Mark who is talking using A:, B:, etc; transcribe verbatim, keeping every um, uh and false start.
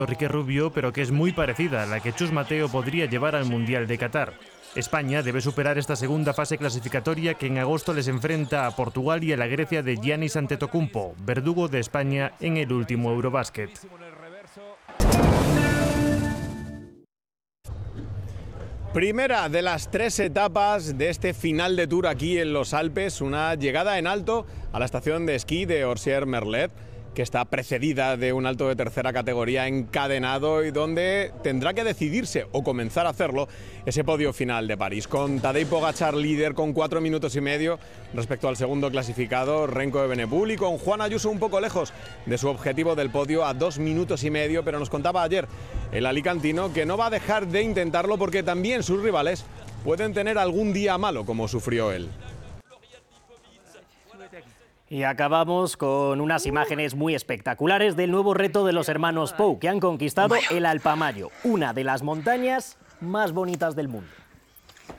A: Enrique Rubio, pero que es muy parecida a la que Chus Mateo podría llevar al Mundial de Qatar. España debe superar esta segunda fase clasificatoria que en agosto les enfrenta a Portugal y a la Grecia de Giannis Antetokounmpo, verdugo de España en el último Eurobásquet.
B: Primera de las tres etapas de este final de Tour aquí en los Alpes, una llegada en alto a la estación de esquí de Orsières-Merlet, que está precedida de un alto de tercera categoría encadenado y donde tendrá que decidirse o comenzar a hacerlo ese podio final de París, con Tadej Pogačar líder con cuatro minutos y medio respecto al segundo clasificado Remco Evenepoel, y con Juan Ayuso un poco lejos de su objetivo del podio a dos minutos y medio, pero nos contaba ayer el alicantino que no va a dejar de intentarlo porque también sus rivales pueden tener algún día malo como sufrió él.
C: Y acabamos con unas imágenes muy espectaculares del nuevo reto de los hermanos Pou, que han conquistado el Alpamayo, una de las montañas más bonitas del mundo.